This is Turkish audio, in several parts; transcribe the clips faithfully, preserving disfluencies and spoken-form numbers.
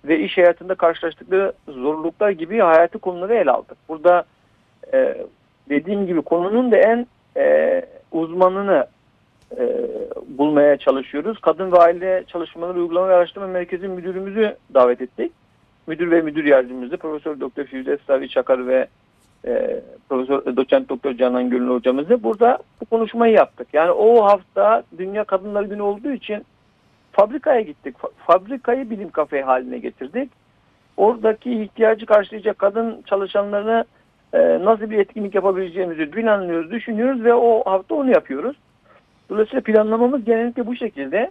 ve iş hayatında karşılaştıkları zorluklar gibi hayati konuları ele aldık. Burada e, dediğim gibi konunun da en e, uzmanını e, bulmaya çalışıyoruz. Kadın ve Aile Çalışmaları Uygulama ve Araştırma Merkezi müdürümüzü davet ettik. Müdür ve müdür yardımcımızı Profesör Doktor Firuze Savi Çakar ve e, Profesör Doçent Doktor Canan Gönül hocamızı burada bu konuşmayı yaptık. Yani o hafta Dünya Kadınlar Günü olduğu için fabrikaya gittik. Fabrikayı bilim kafeye haline getirdik. Oradaki ihtiyacı karşılayacak kadın çalışanlarına e, nasıl bir etkinlik yapabileceğimizi planlıyoruz, düşünüyoruz ve o hafta onu yapıyoruz. Dolayısıyla planlamamız genellikle bu şekilde.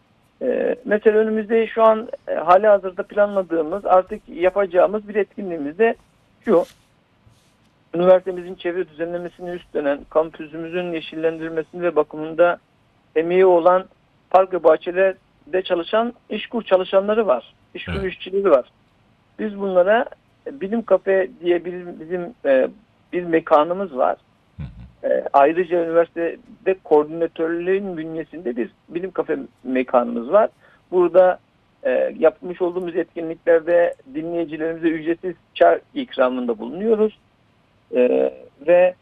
E, mesela önümüzde şu an e, hali hazırda planladığımız, artık yapacağımız bir etkinliğimiz de şu. Üniversitemizin çevre düzenlemesini üstlenen, kampüsümüzün yeşillendirilmesini ve bakımında emeği olan park ve bahçelerde çalışan işkur çalışanları var. İşkur Evet. işçileri var. Biz bunlara bilim kafe diye bir, bizim e, bir mekanımız var. E, ayrıca üniversitede koordinatörlerin bünyesinde bir bilim kafe mekanımız var. Burada e, yapmış olduğumuz etkinliklerde dinleyicilerimize ücretsiz çay ikramında bulunuyoruz. E, ve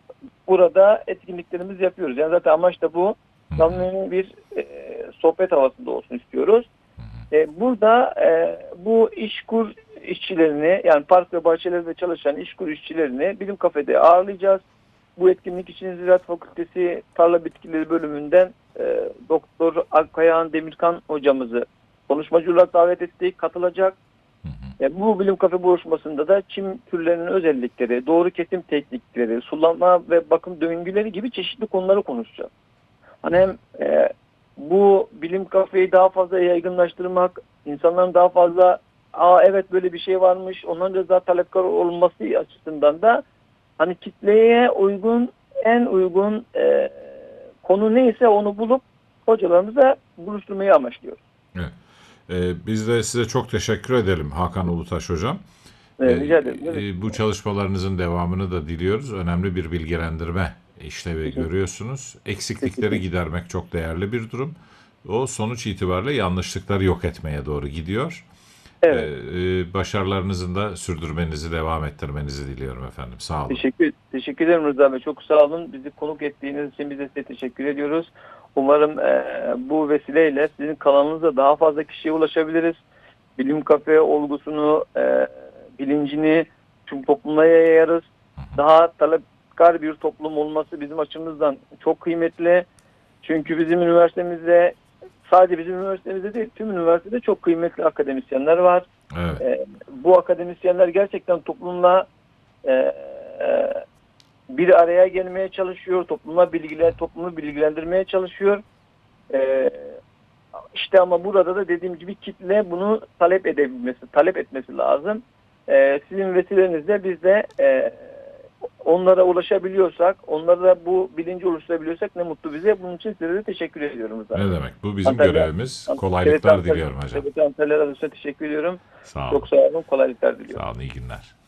burada etkinliklerimizi yapıyoruz. Yani zaten amaç da bu. Samimi bir e, sohbet havasında olsun istiyoruz. E, burada e, bu işkur işçilerini, yani park ve bahçelerde çalışan işkur işçilerini bilim kafede ağırlayacağız. Bu etkinlik için Ziraat Fakültesi Tarla Bitkileri bölümünden e, Doktor Alkayahan Demirkan hocamızı konuşmacı olarak davet ettik, katılacak. E, bu bilim kafe buluşmasında da çim türlerinin özellikleri, doğru kesim teknikleri, sulama ve bakım döngüleri gibi çeşitli konuları konuşacağız. Hani hem e, bu bilim kafeyi daha fazla yaygınlaştırmak, insanların daha fazla aa evet böyle bir şey varmış, onların da daha talepkar olması açısından da hani kitleye uygun, en uygun e, konu neyse onu bulup hocalarımıza buluşturmayı amaçlıyoruz. Evet. Ee, biz de size çok teşekkür edelim Hakan Ulutaş Hocam. E, rica ederim. Ee, e, bu çalışmalarınızın devamını da diliyoruz. Önemli bir bilgilendirme işlevi görüyorsunuz. Eksiklikleri gidermek çok değerli bir durum. O sonuç itibariyle yanlışlıkları yok etmeye doğru gidiyor. Evet. Ee, başarılarınızın da sürdürmenizi, devam ettirmenizi diliyorum efendim. Sağ olun. Teşekkür, teşekkür ederim Rıza Bey. Çok sağ olun. Bizi konuk ettiğiniz için biz de size teşekkür ediyoruz. Umarım e, bu vesileyle sizin kanalınıza daha fazla kişiye ulaşabiliriz. Bilim kafe olgusunu, e, bilincini tüm topluma yayarız. Daha talepkar bir toplum olması bizim açımızdan çok kıymetli. Çünkü bizim üniversitemizde, sadece bizim üniversitemizde değil, tüm üniversitede çok kıymetli akademisyenler var. Evet. E, bu akademisyenler gerçekten toplumla e, bir araya gelmeye çalışıyor, topluma bilgiler, toplumu bilgilendirmeye çalışıyor. E, işte ama burada da dediğim gibi kitle bunu talep edebilmesi, talep etmesi lazım. E, sizin vesilenizle biz de e, onlara ulaşabiliyorsak, onlara bu bilinci oluşturabiliyorsak ne mutlu bize. Bunun için size de teşekkür ediyorum zaten. Ne demek? Bu bizim Antalya, görevimiz. Kolaylıklar Antalya, diliyorum hocam. Antalya, Antalya teşekkür ediyorum. Sağ olun. Çok sağ olun. Kolaylıklar diliyorum. Sağ olun. İyi günler.